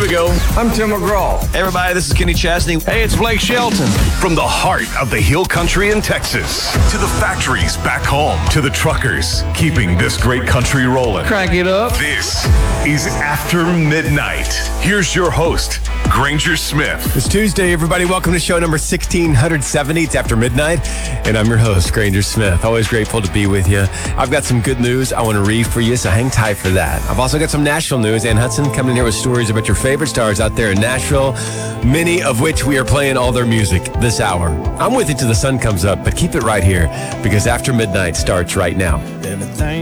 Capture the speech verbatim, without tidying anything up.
we go. I'm Tim McGraw. Hey, everybody, this is Kenny Chesney. Hey, it's Blake Shelton. From the heart of the hill country in Texas to the factories back home to the truckers keeping this great country rolling. Crank it up. This is After Midnight. Here's your host, Granger Smith. It's Tuesday, everybody. Welcome to show number sixteen seventy. It's After Midnight, and I'm your host, Granger Smith. Always grateful to be with you. I've got some good news I want to read for you, so hang tight for that. I've also got some national news. Ann Hudson coming in here with stories about your favorite stars out there in Nashville, many of which we are playing all their music this hour. I'm with you till the sun comes up, but keep it right here because After Midnight starts right now. Everything